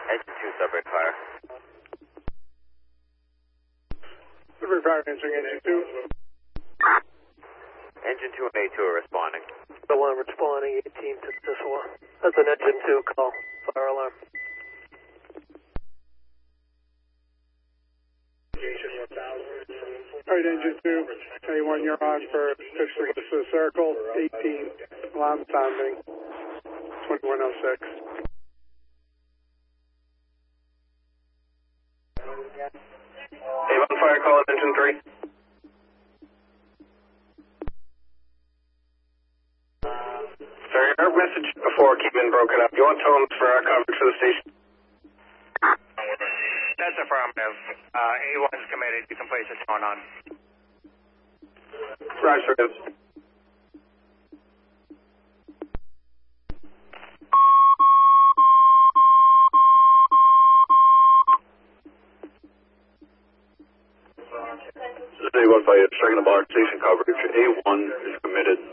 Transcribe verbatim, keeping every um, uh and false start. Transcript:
Engine two, Sudbury Fire. Sudbury Fire answering engine two. Engine two and A two are responding. The one responding, eighteen to this one. That's an engine two call. Fire alarm. All right, engine two. A one, you're on for pistol to the circle. eighteen, alarm sounding. twenty-one oh six. A one fire call at engine three. Sorry, our message before came in broken up. You want tones for our coverage for the station? That's affirmative. Uh, A one's committed. You can place a tone on. Roger, it is. This is A one fire, striking the bar, station coverage. A one is committed.